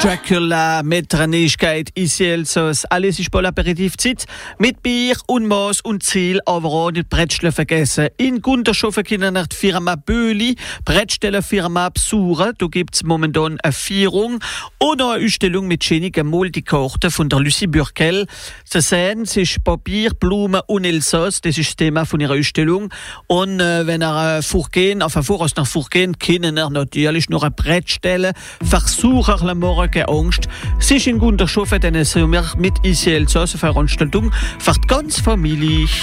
Dracula mit der Nächkeit ici Elsass. Alles ist voll Aperitivzeit mit Bier und Maß und Ziel, aber auch nicht Brettstelle vergessen. In Guntershofen können die Firma Böhli Brettstellenfirma besuchen. Da gibt es momentan eine Feierung und eine Ausstellung mit schönen Multikarten von der Lucie Burkel. Sie sehen, es ist Papier, Blumen und Elsass. Das ist das Thema von ihrer Ausstellung. Und wenn ihr vorgehen, auf voraus nach vorgehen, können ihr natürlich noch eine Brettstelle versuchen, morgen keine Angst. Es ist in Guntershofen, dann sind wir mit ICL zur Veranstaltung für die ganze Familie.